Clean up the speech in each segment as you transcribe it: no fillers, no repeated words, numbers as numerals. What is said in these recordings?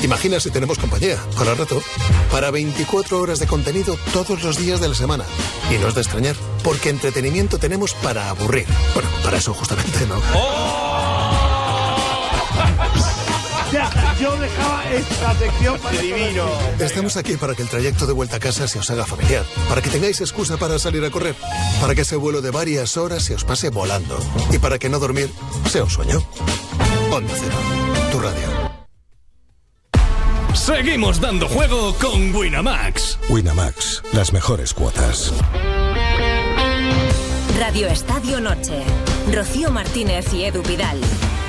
Imagina si tenemos compañía, para rato, para 24 horas de contenido todos los días de la semana. Y no es de extrañar, porque entretenimiento tenemos para aburrir. Bueno, para eso justamente, ¿no? Ya, yo dejaba esta sección para divino. Estamos aquí para que el trayecto de vuelta a casa se os haga familiar, para que tengáis excusa para salir a correr, para que ese vuelo de varias horas se os pase volando y para que no dormir sea un sueño. Onda Cero, tu radio. Seguimos dando juego con Winamax. Winamax, las mejores cuotas. Radio Estadio Noche. Rocío Martínez y Edu Pidal.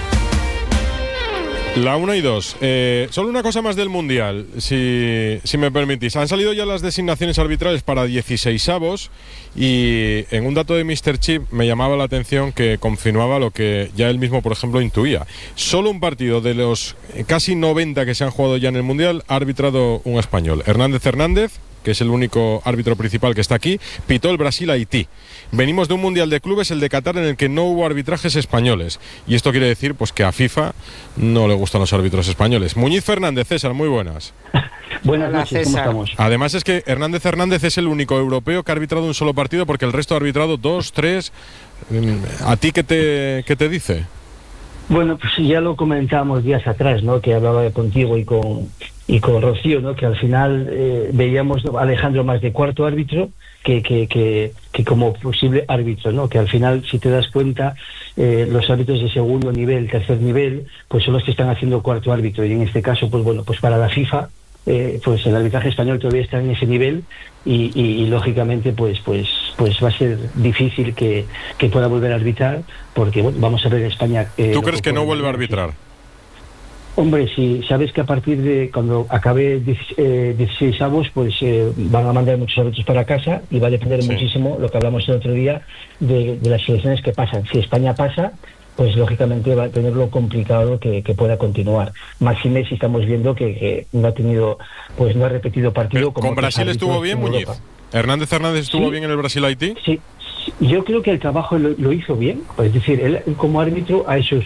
La 1 y 2. Solo una cosa más del Mundial, si me permitís. Han salido ya las designaciones arbitrales para 16avos y en un dato de Mr. Chip me llamaba la atención que confirmaba lo que ya él mismo, por ejemplo, intuía. Solo un partido de los casi 90 que se han jugado ya en el Mundial ha arbitrado un español. Hernández, que es el único árbitro principal que está aquí, pitó el Brasil-Haití. Venimos de un Mundial de Clubes, el de Qatar, en el que no hubo arbitrajes españoles. Y esto quiere decir pues que a FIFA no le gustan los árbitros españoles. Muñiz Fernández, César, muy buenas. Buenas noches, ¿cómo estamos? Además es que Hernández es el único europeo que ha arbitrado un solo partido, porque el resto ha arbitrado 2, 3. ¿A ti qué te dice? Bueno, pues ya lo comentábamos días atrás, ¿no? Que hablaba contigo y con Rocío, ¿no? Que al final veíamos a Alejandro más de cuarto árbitro que como posible árbitro, ¿no? Que al final, si te das cuenta, los árbitros de segundo nivel, tercer nivel, pues son los que están haciendo cuarto árbitro. Y en este caso, pues bueno, pues para la FIFA, pues el arbitraje español todavía está en ese nivel y lógicamente pues va a ser difícil que pueda volver a arbitrar, porque bueno, vamos a ver en España. ¿Tú crees que no vuelve a arbitrar? Hombre, si sabes que a partir de cuando acabe 16avos, pues van a mandar muchos árbitros para casa y va a depender muchísimo, lo que hablamos el otro día, de las selecciones que pasan. Si España pasa, pues lógicamente va a tenerlo complicado que pueda continuar. Máxime si estamos viendo que no ha tenido, pues no ha repetido partido. Como ¿con Brasil estuvo bien, Muñiz? ¿Hernández estuvo bien en el Brasil-Haití? Sí. Yo creo que el trabajo lo hizo bien, es decir, él como árbitro ha hecho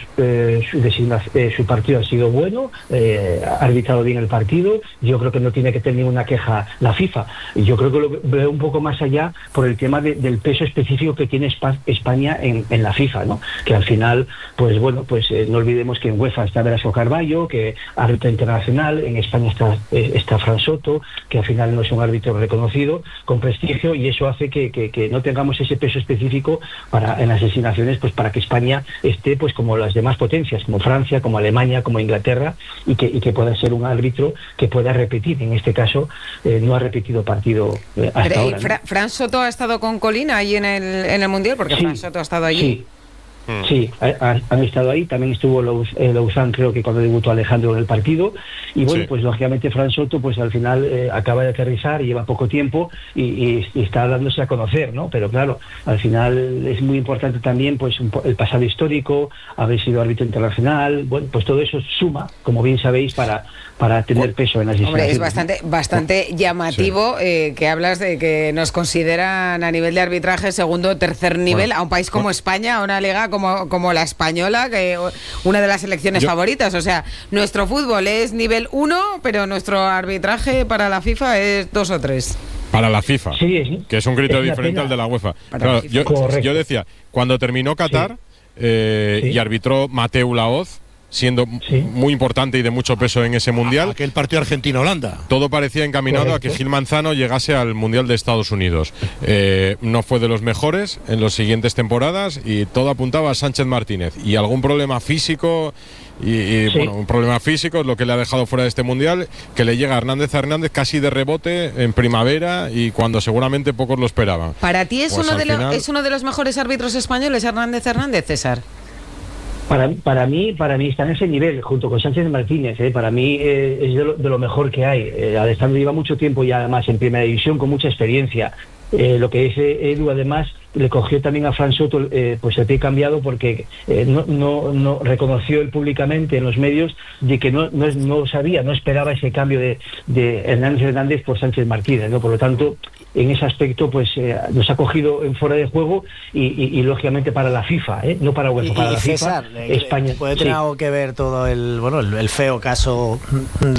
su partido ha sido bueno, ha arbitrado bien el partido. Yo creo que no tiene que tener ninguna queja la FIFA. Yo creo que lo veo un poco más allá por el tema del peso específico que tiene España en la FIFA, ¿no? Que al final, pues bueno, pues no olvidemos que en UEFA está Velasco Carballo, que árbitro internacional, en España está Fran Soto, que al final no es un árbitro reconocido, con prestigio, y eso hace que no tengamos ese peso específico en las designaciones, pues para que España esté pues como las demás potencias, como Francia, como Alemania, como Inglaterra, y que pueda ser un árbitro que pueda repetir. En este caso no ha repetido partido hasta ahora, ¿no? Fran Soto ha estado con Colina ahí en el Mundial, porque Fran Soto ha estado allí. Sí, han estado ahí. También estuvo Lauzán, creo que cuando debutó Alejandro en el partido. Y bueno, pues lógicamente Fran Soto pues al final acaba de aterrizar, lleva poco tiempo y está dándose a conocer, ¿no? Pero claro, al final es muy importante también pues el pasado histórico, haber sido árbitro internacional. Bueno, pues todo eso suma, como bien sabéis, para tener peso en las designaciones. Hombre, es bastante llamativo que hablas de que nos consideran a nivel de arbitraje segundo o tercer nivel a un país como España, a una liga como la española, que una de las selecciones favoritas. O sea, nuestro fútbol es nivel 1, pero nuestro arbitraje para la FIFA es 2 o 3. Para la FIFA, que es un criterio diferente al de la UEFA. Claro, yo decía, cuando terminó Qatar y arbitró Mateu Laoz, siendo muy importante y de mucho peso en ese Mundial. Aquel partido Argentina-Holanda. Todo parecía encaminado a que Gil Manzano llegase al Mundial de Estados Unidos. No fue de los mejores en las siguientes temporadas y todo apuntaba a Sánchez Martínez. Y algún problema físico, bueno, un problema físico es lo que le ha dejado fuera de este Mundial, que le llega a Hernández casi de rebote en primavera y cuando seguramente pocos lo esperaban. ¿Para ti es, es uno de los mejores árbitros españoles, Hernández, César? Para mí está en ese nivel, junto con Sánchez Martínez. Para mí es de lo mejor que hay. Alessandro lleva mucho tiempo ya además en primera división, con mucha experiencia. Lo que dice Edu, además, le cogió también a Fran Soto pues el pie cambiado, porque no reconoció él públicamente en los medios de que no sabía, no esperaba ese cambio de Hernández por Sánchez Martínez, ¿no? Por lo tanto, en ese aspecto pues nos ha cogido en fuera de juego y lógicamente para la FIFA, no para UEFA, para la César, FIFA, España puede tener algo que ver todo el feo caso